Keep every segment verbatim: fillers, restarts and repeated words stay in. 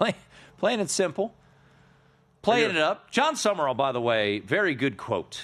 Play, playing it simple. Playing it up. John Summerall, by the way, very good quote.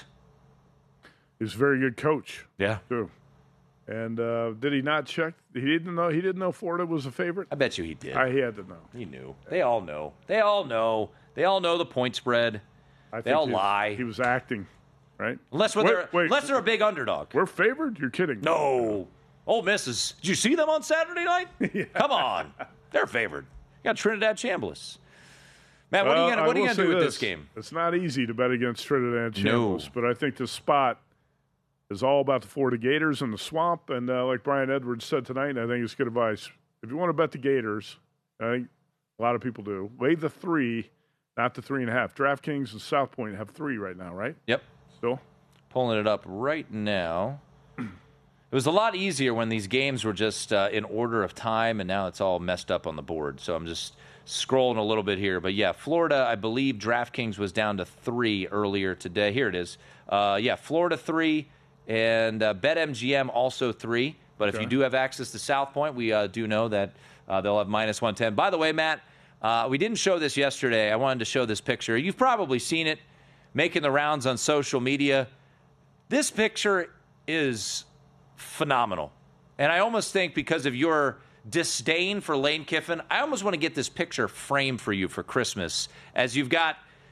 He's a very good coach. Yeah. Too. And uh, did he not check? He didn't know. He didn't know Florida was a favorite. I bet you he did. I he had to know. He knew. They all know. They all know. They all know the point spread. I they think all he, lie. He was acting, right? Unless when wait, they're wait. unless they're a big underdog. We're favored. You're kidding? No. Ole Miss is. Did you see them on Saturday night? Yeah. Come on. They're favored. You got Trinidad Chambliss. Matt, what well, are you going to do with this. this game? It's not easy to bet against Trinidad Chambliss, No. but I think the spot is all about the Florida Gators and the swamp. And uh, like Brian Edwards said tonight, and I think it's good advice. If you want to bet the Gators, I think a lot of people do, lay the three, not the three and a half. DraftKings and South Point have three right now, right? Yep. Still? Pulling it up right now. It was a lot easier when these games were just uh, in order of time, and now it's all messed up on the board. So I'm just scrolling a little bit here. But, yeah, Florida, I believe DraftKings was down to three earlier today. Here it is. Uh, yeah, Florida three, and uh, BetMGM also three. But Okay. if you do have access to South Point, we uh, do know that uh, they'll have minus one ten. By the way, Matt, uh, we didn't show this yesterday. I wanted to show this picture. You've probably seen it making the rounds on social media. This picture is phenomenal. And I almost think because of your disdain for Lane Kiffin, I almost want to get this picture framed for you for Christmas, as you've got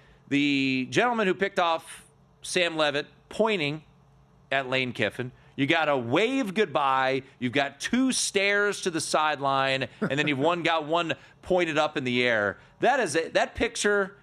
the gentleman who picked off Sam Levitt pointing at Lane Kiffin. You got a wave goodbye. You've got two stares to the sideline, and then you've one got one pointed up in the air. That is a, that picture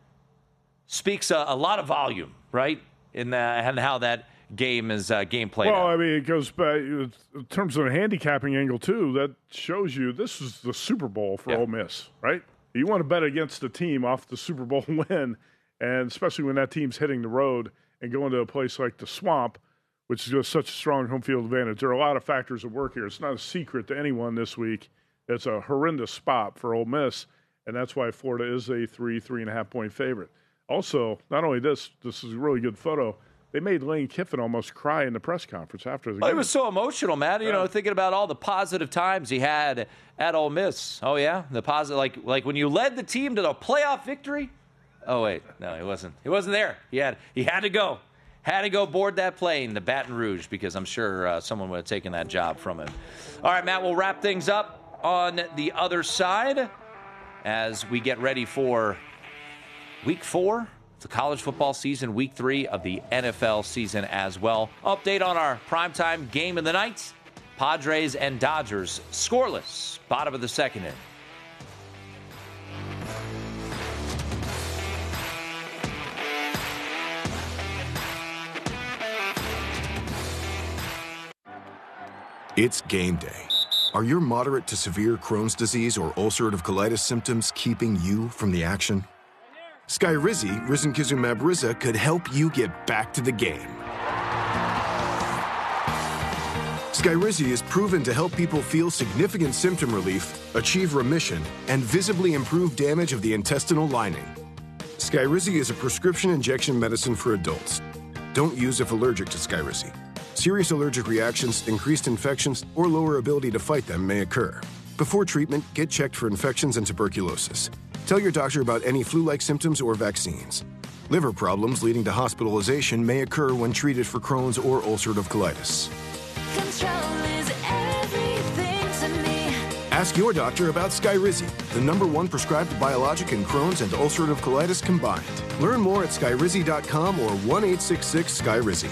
speaks a, a lot of volume, right? In the, and how that game is uh, game played Well, out. I mean, it goes back in terms of a handicapping angle too. That shows you this is the Super Bowl for Yeah. Ole Miss, right? You want to bet against the team off the Super Bowl win, and especially when that team's hitting the road and going to a place like the Swamp, which is just such a strong home field advantage. There are a lot of factors at work here. It's not a secret to anyone this week. It's a horrendous spot for Ole Miss, and that's why Florida is a three, three and a half point favorite. Also, not only this, this is a really good photo. They made Lane Kiffin almost cry in the press conference after the Well, game. it was so emotional, Matt. You Yeah. know, thinking about all the positive times he had at Ole Miss. Oh yeah, the positive, like like when you led the team to the playoff victory. Oh wait, no, he wasn't. He wasn't there. He had he had to go, had to go board that plane to Baton Rouge because I'm sure uh, someone would have taken that job from him. All right, Matt, we'll wrap things up on the other side as we get ready for week four. The college football season, week three of the N F L season as well. Update on our primetime game of the night. Padres and Dodgers scoreless. Bottom of the second inning. It's game day. Are your moderate to severe Crohn's disease or ulcerative colitis symptoms keeping you from the action? Skyrizi, risankizumab Riza, could help you get back to the game. Skyrizi is proven to help people feel significant symptom relief, achieve remission, and visibly improve damage of the intestinal lining. Skyrizi is a prescription injection medicine for adults. Don't use if allergic to Skyrizi. Serious allergic reactions, increased infections, or lower ability to fight them may occur. Before treatment, get checked for infections and tuberculosis. Tell your doctor about any flu-like symptoms or vaccines. Liver problems leading to hospitalization may occur when treated for Crohn's or ulcerative colitis. Control is everything to me. Ask your doctor about Skyrizi, the number one prescribed biologic in Crohn's and ulcerative colitis combined. Learn more at skyrizi dot com or one eight six six Skyrizi.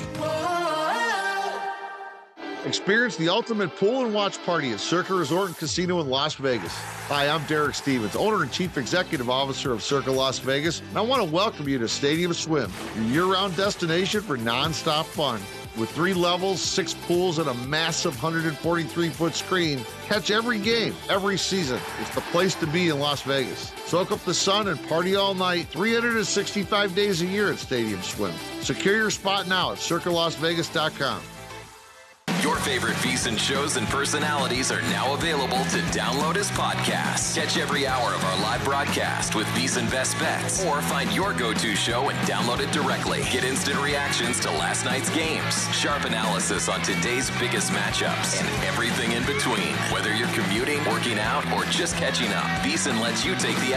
Experience the ultimate pool and watch party at Circa Resort and Casino in Las Vegas. Hi, I'm Derek Stevens, owner and chief executive officer of Circa Las Vegas, and I want to welcome you to Stadium Swim, your year-round destination for non-stop fun. With three levels, six pools, and a massive one hundred forty-three foot screen, catch every game, every season. It's the place to be in Las Vegas. Soak up the sun and party all night, three hundred sixty-five days a year at Stadium Swim. Secure your spot now at circa las vegas dot com. Your favorite VSiN shows and personalities are now available to download as podcasts. Catch every hour of our live broadcast with VSiN Best Bets, or find your go-to show and download it directly. Get instant reactions to last night's games, sharp analysis on today's biggest matchups, and everything in between. Whether you're commuting, working out, or just catching up, VSiN lets you take the